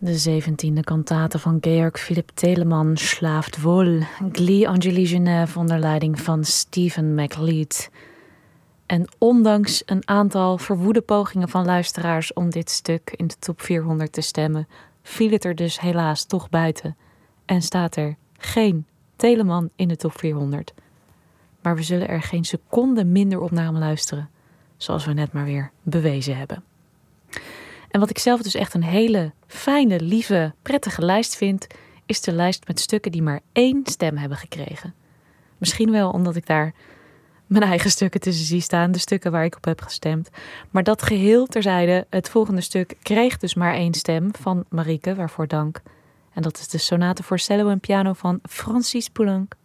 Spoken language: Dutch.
De 17e kantate van Georg Philipp Telemann, Schlaft wohl, Glie Angélie Genève onder leiding van Stephen McLeod. En ondanks een aantal verwoede pogingen van luisteraars om dit stuk in de top 400 te stemmen, viel het er dus helaas toch buiten en staat er geen Telemann in de top 400. Maar we zullen er geen seconde minder op naar hem luisteren, zoals we net maar weer bewezen hebben. En wat ik zelf dus echt een hele fijne, lieve, prettige lijst vind, is de lijst met stukken die maar 1 stem hebben gekregen. Misschien wel omdat ik daar mijn eigen stukken tussen zie staan, de stukken waar ik op heb gestemd. Maar dat geheel terzijde, het volgende stuk kreeg dus maar 1 stem van Marieke, waarvoor dank. En dat is de sonate voor cello en piano van Francis Poulenc.